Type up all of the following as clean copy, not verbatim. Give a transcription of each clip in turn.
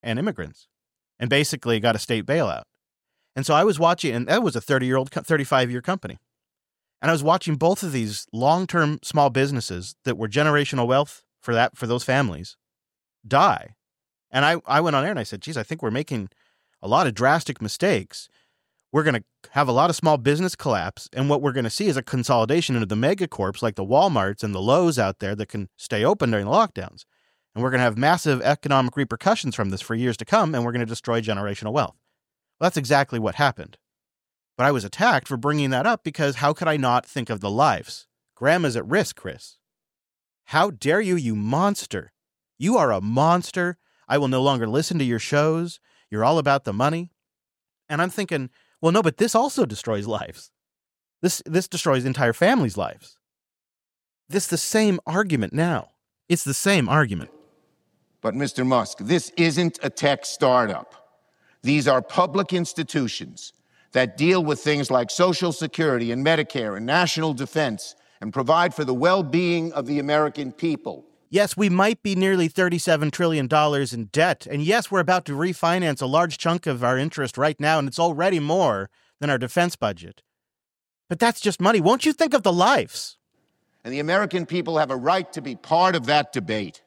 and immigrants and basically got a state bailout. And so I was watching, and that was a 35-year company. And I was watching both of these long-term small businesses that were generational wealth for those families die. And I went on air and I said, geez, I think we're making a lot of drastic mistakes. We're going to have a lot of small business collapse. And what we're going to see is a consolidation into the megacorps like the Walmarts and the Lowe's out there that can stay open during the lockdowns. And we're going to have massive economic repercussions from this for years to come. And we're going to destroy generational wealth. Well, that's exactly what happened. But I was attacked for bringing that up because how could I not think of the lives? Grandma's at risk, Chris. How dare you, you monster? You are a monster. I will no longer listen to your shows. You're all about the money. And I'm thinking, well, no, but this also destroys lives. This destroys entire families' lives. This is the same argument now. It's the same argument. But Mr. Musk, this isn't a tech startup. These are public institutions that deal with things like Social Security and Medicare and national defense and provide for the well-being of the American people. Yes, we might be nearly $37 trillion in debt. And yes, we're about to refinance a large chunk of our interest right now, and it's already more than our defense budget. But that's just money. Won't you think of the lives? And the American people have a right to be part of that debate.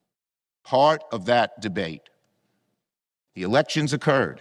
Part of that debate. The elections occurred,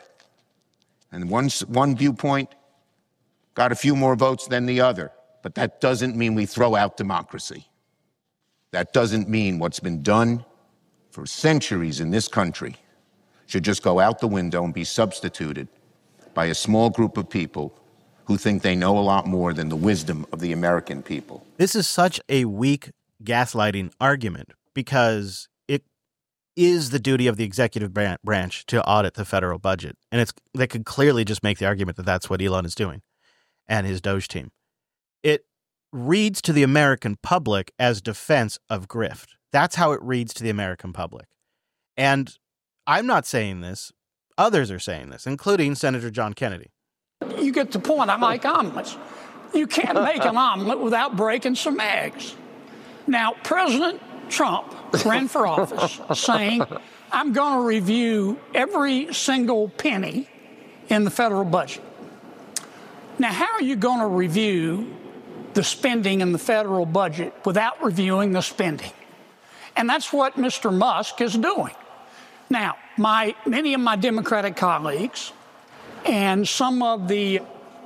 and one viewpoint got a few more votes than the other. But that doesn't mean we throw out democracy. That doesn't mean what's been done for centuries in this country should just go out the window and be substituted by a small group of people who think they know a lot more than the wisdom of the American people. This is such a weak gaslighting argument because it is the duty of the executive branch to audit the federal budget. And they could clearly just make the argument that that's what Elon is doing and his Doge team. It reads to the American public as defense of grift. That's how it reads to the American public. And I'm not saying this. Others are saying this, including Senator John Kennedy. You get the point. I like omelets. You can't make an omelet without breaking some eggs. Now, President Trump ran for office saying, I'm going to review every single penny in the federal budget. Now, how are you going to review the spending in the federal budget without reviewing the spending? And that's what Mr. Musk is doing. Now, many of my Democratic colleagues and some of the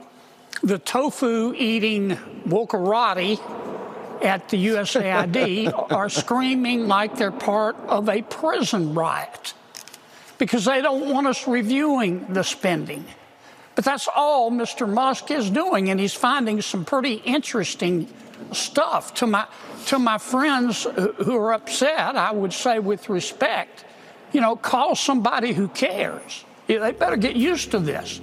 tofu-eating wokarati at the USAID are screaming like they're part of a prison riot because they don't want us reviewing the spending. But that's all Mr. Musk is doing, and he's finding some pretty interesting stuff. To my friends who are upset, I would say with respect, call somebody who cares. They better get used to this.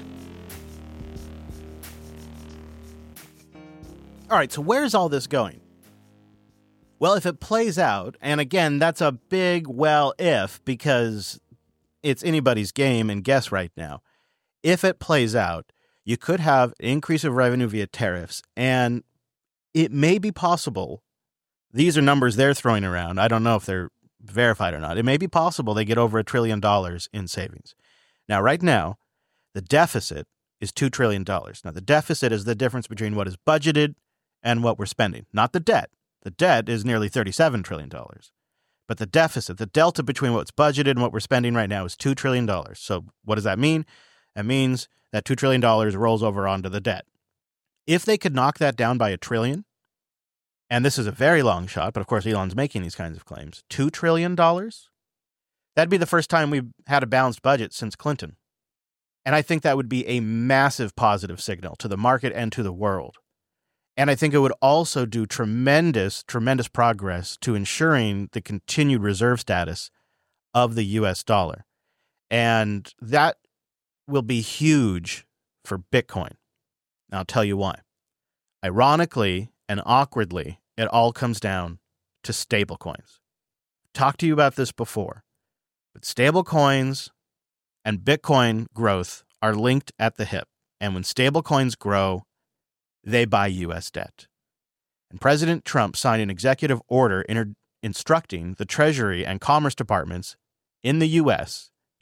All right, so where's all this going? Well, if it plays out, and again, that's a big if because it's anybody's game and guess right now. If it plays out, you could have an increase of revenue via tariffs, and it may be possible. These are numbers they're throwing around. I don't know if they're verified or not. It may be possible they get over $1 trillion in savings. Now, right now, the deficit is $2 trillion. Now, the deficit is the difference between what is budgeted and what we're spending, not the debt. The debt is nearly $37 trillion. But the deficit, the delta between what's budgeted and what we're spending right now is $2 trillion. So what does that mean? That means that $2 trillion rolls over onto the debt. If they could knock that down by $1 trillion, and this is a very long shot, but of course Elon's making these kinds of claims, $2 trillion, that'd be the first time we've had a balanced budget since Clinton. And I think that would be a massive positive signal to the market and to the world. And I think it would also do tremendous progress to ensuring the continued reserve status of the U.S. dollar. And that will be huge for Bitcoin. And I'll tell you why. Ironically and awkwardly, it all comes down to stablecoins. I've talked to you about this before, but stablecoins and Bitcoin growth are linked at the hip. And when stablecoins grow, they buy U.S. debt. And President Trump signed an executive order instructing the Treasury and Commerce departments in the U.S.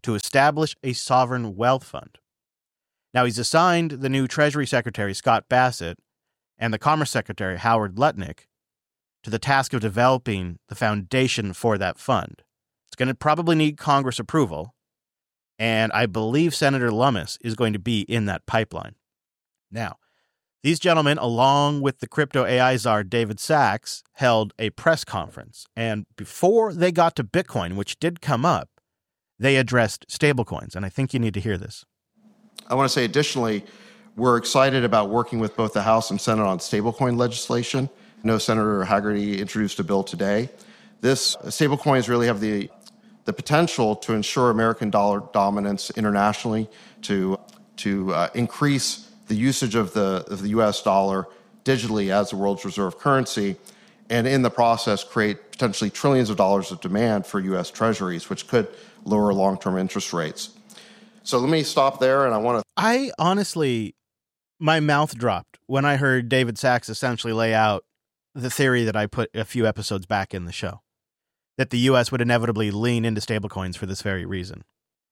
to establish a sovereign wealth fund. Now, he's assigned the new Treasury Secretary, Scott Bassett, and the Commerce Secretary, Howard Lutnick, to the task of developing the foundation for that fund. It's going to probably need Congress approval, and I believe Senator Lummis is going to be in that pipeline. Now, these gentlemen, along with the crypto AI czar David Sachs, held a press conference, and before they got to Bitcoin, which did come up, they addressed stablecoins, and I think you need to hear this. I want to say, additionally, we're excited about working with both the House and Senate on stablecoin legislation. I know Senator Hagerty introduced a bill today. This stablecoins really have the potential to ensure American dollar dominance internationally, to increase the usage of the U.S. dollar digitally as the world's reserve currency, and in the process create potentially trillions of dollars of demand for U.S. treasuries, which could lower long-term interest rates. So let me stop there, and I honestly, my mouth dropped when I heard David Sachs essentially lay out the theory that I put a few episodes back in the show, that the U.S. would inevitably lean into stablecoins for this very reason.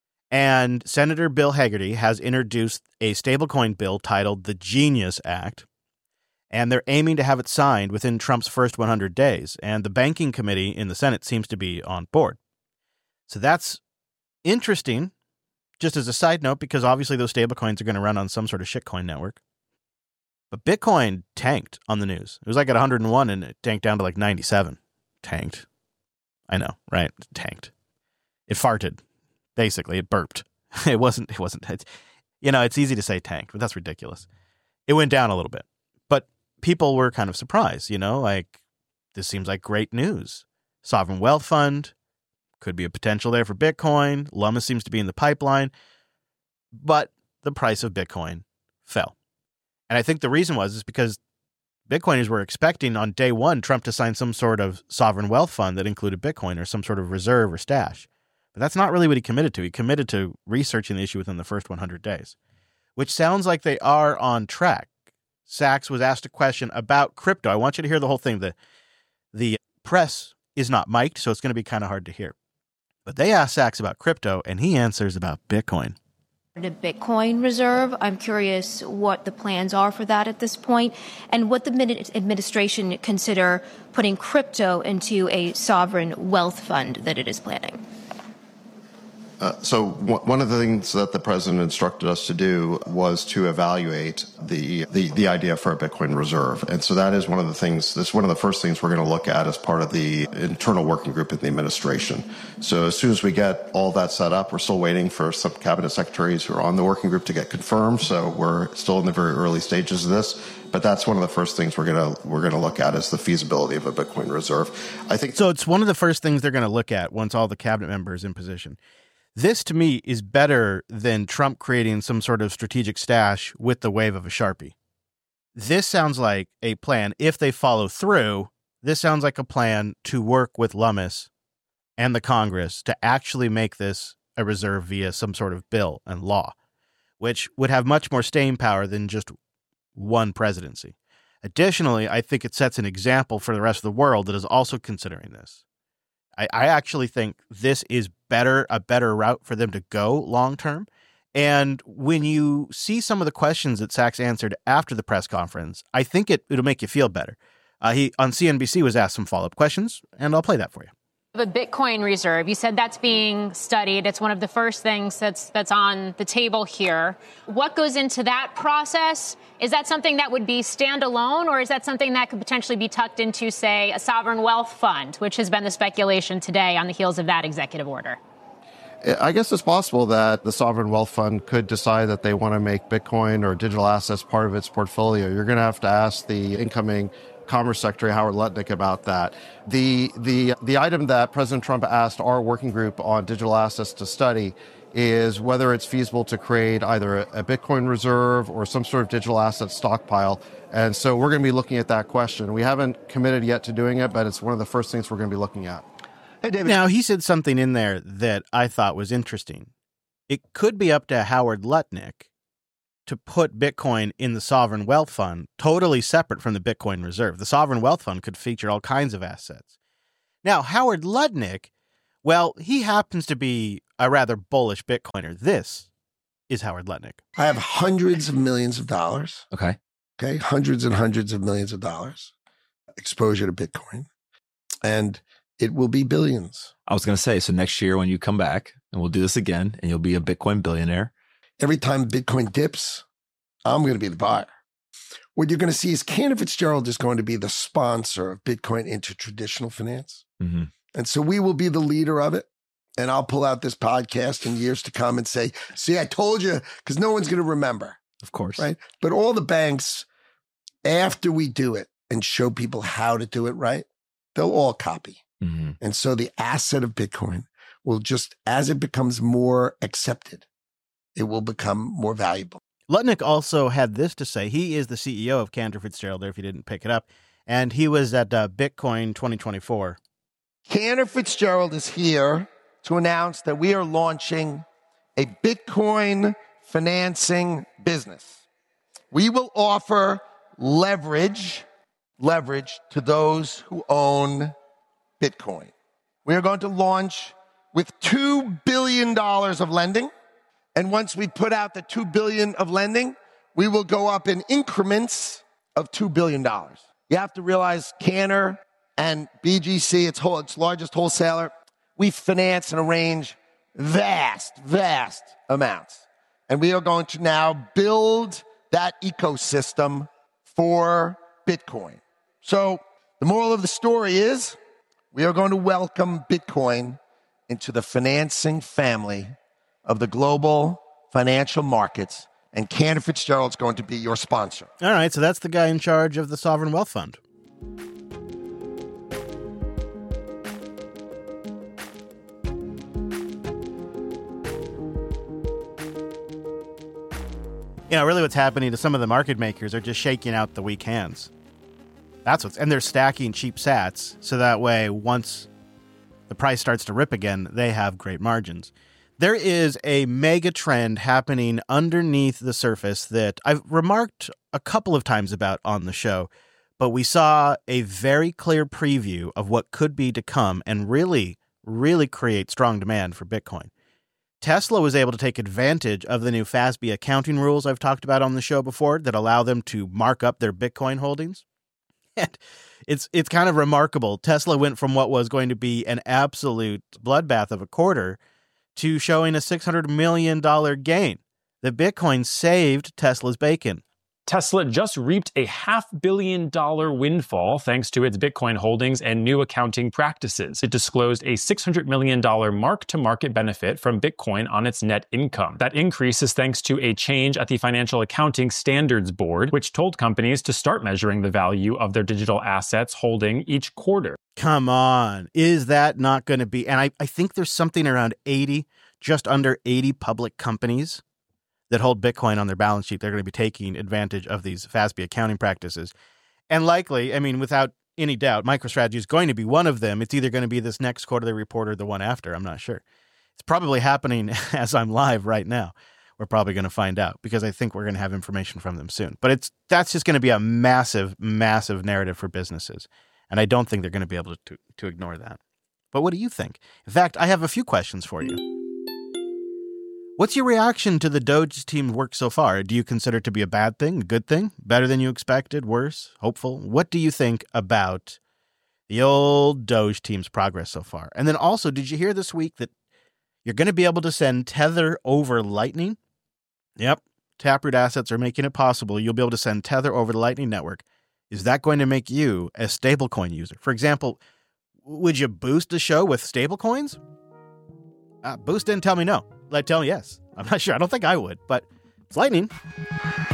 And Senator Bill Hagerty has introduced a stablecoin bill titled the Genius Act, and they're aiming to have it signed within Trump's first 100 days, and the banking committee in the Senate seems to be on board. So that's interesting, just as a side note, because obviously those stablecoins are going to run on some sort of shitcoin network. But Bitcoin tanked on the news. It was like at 101 and it tanked down to like 97. Tanked. I know, right? Tanked. It farted. Basically, it burped. It wasn't, it's easy to say tanked, but that's ridiculous. It went down a little bit. But people were kind of surprised, like, this seems like great news. Sovereign wealth fund, could be a potential there for Bitcoin. Lummis seems to be in the pipeline. But the price of Bitcoin fell. And I think the reason is because Bitcoiners were expecting on day one Trump to sign some sort of sovereign wealth fund that included Bitcoin or some sort of reserve or stash. But that's not really what he committed to. He committed to researching the issue within the first 100 days, which sounds like they are on track. Sachs was asked a question about crypto. I want you to hear the whole thing. The press is not mic'd, so it's going to be kind of hard to hear. But they asked Sachs about crypto, and he answers about Bitcoin. The Bitcoin reserve, I'm curious what the plans are for that at this point, and what the administration consider putting crypto into a sovereign wealth fund that it is planning. So one of the things that the president instructed us to do was to evaluate the idea for a Bitcoin reserve. And so that is one of the things, that's one of the first things we're going to look at as part of the internal working group in the administration. So as soon as we get all that set up, we're still waiting for some cabinet secretaries who are on the working group to get confirmed. So we're still in the very early stages of this. But that's one of the first things we're going to look at is the feasibility of a Bitcoin reserve. I think so. It's one of the first things they're going to look at once all the cabinet members in position. This, to me, is better than Trump creating some sort of strategic stash with the wave of a Sharpie. This sounds like a plan. If they follow through, this sounds like a plan to work with Lummis and the Congress to actually make this a reserve via some sort of bill and law, which would have much more staying power than just one presidency. Additionally, I think it sets an example for the rest of the world that is also considering this. I actually think this is a better route for them to go long term. And when you see some of the questions that Sachs answered after the press conference, I think it'll make you feel better. He on CNBC was asked some follow-up questions, and I'll play that for you. The Bitcoin reserve, you said that's being studied. It's one of the first things that's on the table here. What goes into that process? Is that something that would be standalone, or is that something that could potentially be tucked into, say, a sovereign wealth fund, which has been the speculation today on the heels of that executive order? I guess it's possible that the sovereign wealth fund could decide that they want to make Bitcoin or digital assets part of its portfolio. You're going to have to ask the incoming Commerce Secretary Howard Lutnick about that. The item that President Trump asked our working group on digital assets to study is whether it's feasible to create either a Bitcoin reserve or some sort of digital asset stockpile. And so we're going to be looking at that question. We haven't committed yet to doing it, but it's one of the first things we're going to be looking at. Hey, David. Now, he said something in there that I thought was interesting. It could be up to Howard Lutnick to put Bitcoin in the sovereign wealth fund, totally separate from the Bitcoin reserve. The sovereign wealth fund could feature all kinds of assets. Now, Howard Lutnick Well, he happens to be a rather bullish Bitcoiner. This is Howard Lutnick. I have hundreds of millions of dollars. Okay. Hundreds and hundreds of millions of dollars exposure to Bitcoin. And it will be billions. I was going to say, so next year when you come back, and we'll do this again, and you'll be a Bitcoin billionaire. Every time Bitcoin dips, I'm going to be the buyer. What you're going to see is Cantor Fitzgerald is going to be the sponsor of Bitcoin into traditional finance. Mm-hmm. And so we will be the leader of it. And I'll pull out this podcast in years to come and say, see, I told you, because no one's going to remember. Of course. Right. But all the banks, after we do it and show people how to do it right, they'll all copy. Mm-hmm. And so the asset of Bitcoin will just, as it becomes more accepted, it will become more valuable. Lutnick also had this to say. He is the CEO of Cantor Fitzgerald, there if you didn't pick it up. And he was at Bitcoin 2024. Cantor Fitzgerald is here to announce that we are launching a Bitcoin financing business. We will offer leverage to those who own Bitcoin. We are going to launch with $2 billion of lending. And once we put out the $2 billion of lending, we will go up in increments of $2 billion. You have to realize Cantor and BGC, its largest wholesaler, we finance and arrange vast amounts. And we are going to now build that ecosystem for Bitcoin. So the moral of the story is we are going to welcome Bitcoin into the financing family of the global financial markets, and Cantor Fitzgerald is going to be your sponsor. All right, so that's the guy in charge of the Sovereign Wealth Fund. You know, really what's happening to some of the market makers are just shaking out the weak hands. And they're stacking cheap sats, so that way, once the price starts to rip again, they have great margins. There is a mega trend happening underneath the surface that I've remarked a couple of times about on the show, but we saw a very clear preview of what could be to come and really, really create strong demand for Bitcoin. Tesla was able to take advantage of the new FASB accounting rules I've talked about on the show before that allow them to mark up their Bitcoin holdings. And it's kind of remarkable. Tesla went from what was going to be an absolute bloodbath of a quarter to showing a $600 million gain. The Bitcoin saved Tesla's bacon. Tesla just reaped a $500 million windfall thanks to its Bitcoin holdings and new accounting practices. It disclosed a $600 million mark-to-market benefit from Bitcoin on its net income. That increase is thanks to a change at the Financial Accounting Standards Board, which told companies to start measuring the value of their digital assets holding each quarter. Come on. Is that not going to be... And I think there's something around 80, just under 80 public companies that hold Bitcoin on their balance sheet. They're going to be taking advantage of these FASB accounting practices. And likely, I mean, without any doubt, MicroStrategy is going to be one of them. It's either going to be this next quarterly report or the one after. I'm not sure. It's probably happening as I'm live right now. We're probably going to find out because I think we're going to have information from them soon. But that's just going to be a massive, massive narrative for businesses. And I don't think they're going to be able to ignore that. But what do you think? In fact, I have a few questions for you. What's your reaction to the Doge team's work so far? Do you consider it to be a bad thing, a good thing, better than you expected, worse, hopeful? What do you think about the old Doge team's progress so far? And then also, did you hear this week that you're going to be able to send Tether over Lightning? Yep, Taproot Assets are making it possible. You'll be able to send Tether over the Lightning Network. Is that going to make you a stablecoin user? For example, would you boost a show with stablecoins? Boost didn't tell me no. Tell me yes. I'm not sure. I don't think I would, but it's Lightning.